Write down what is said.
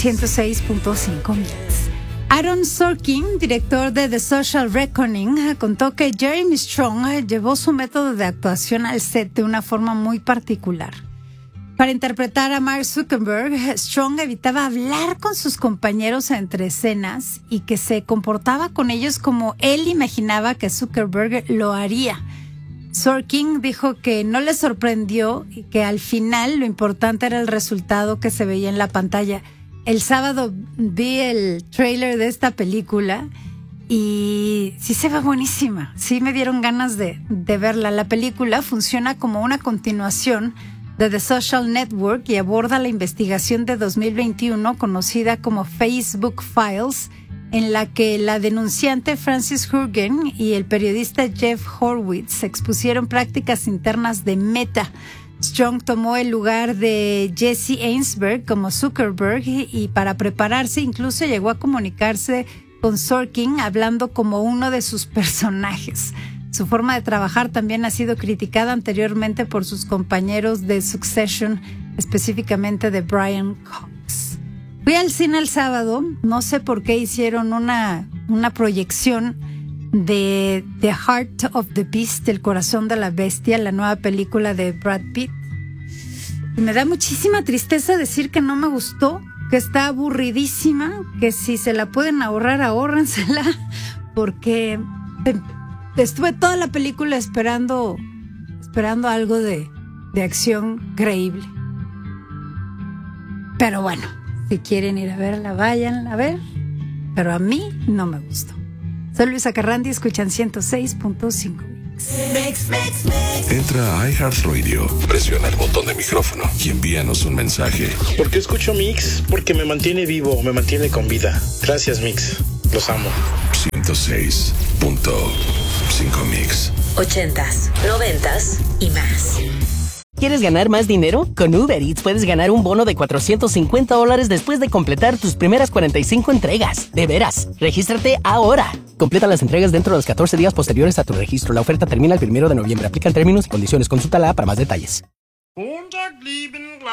106.5 Mix. Aaron Sorkin, director de The Social Reckoning, contó que Jeremy Strong llevó su método de actuación al set de una forma muy particular. Para interpretar a Mark Zuckerberg, Strong evitaba hablar con sus compañeros entre escenas y que se comportaba con ellos como él imaginaba que Zuckerberg lo haría. Sorkin dijo que no le sorprendió y que al final lo importante era el resultado que se veía en la pantalla. El sábado vi el tráiler de esta película y sí se ve buenísima. Sí me dieron ganas de verla. La película funciona como una continuación de The Social Network y aborda la investigación de 2021 conocida como Facebook Files, en la que la denunciante Frances Haugen y el periodista Jeff Horowitz expusieron prácticas internas de Meta. Strong tomó el lugar de Jesse Eisenberg como Zuckerberg y para prepararse incluso llegó a comunicarse con Sorkin hablando como uno de sus personajes. Su forma de trabajar también ha sido criticada anteriormente por sus compañeros de Succession, específicamente de Brian Cox. Fui al cine el sábado, no sé por qué hicieron una proyección de The Heart of the Beast, El corazón de la bestia, la nueva película de Brad Pitt. Y me da muchísima tristeza decir que no me gustó, que está aburridísima, que si se la pueden ahorrar, ahórrensela, porque estuve toda la película esperando algo de acción creíble. Pero bueno, si quieren ir a verla, vayan a ver. Pero a mí no me gustó. Soy Luisa Carrandi, escuchan 106.5 Mix. Entra a iHeartRadio, presiona el botón de micrófono y envíanos un mensaje. ¿Por qué escucho Mix? Porque me mantiene vivo, me mantiene con vida. Gracias, Mix. Los amo. 106.5 Mix. 80s, 90s y más. ¿Quieres ganar más dinero? Con Uber Eats puedes ganar un bono de $450 después de completar tus primeras 45 entregas. ¡De veras! ¡Regístrate ahora! Completa las entregas dentro de los 14 días posteriores a tu registro. La oferta termina el 1 de noviembre. Aplican términos y condiciones. Consulta la app para más detalles.